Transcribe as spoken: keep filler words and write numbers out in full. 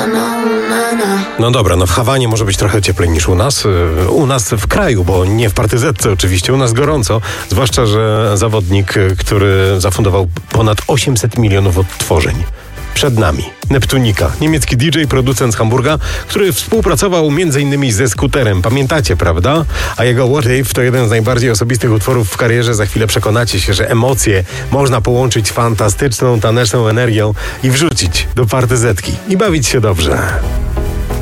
No dobra, no w Hawanie może być trochę cieplej niż u nas. U nas w kraju, bo nie w partyzetce oczywiście, u nas gorąco. Zwłaszcza, że zawodnik, który zafundował ponad osiemset milionów odtworzeń. Przed nami Neptunika, niemiecki D J, producent z Hamburga, który współpracował m.in. ze Scooterem. Pamiętacie, prawda? A jego What If to jeden z najbardziej osobistych utworów w karierze. Za chwilę przekonacie się, że emocje można połączyć z fantastyczną, taneczną energią i wrzucić do partyzetki i bawić się dobrze.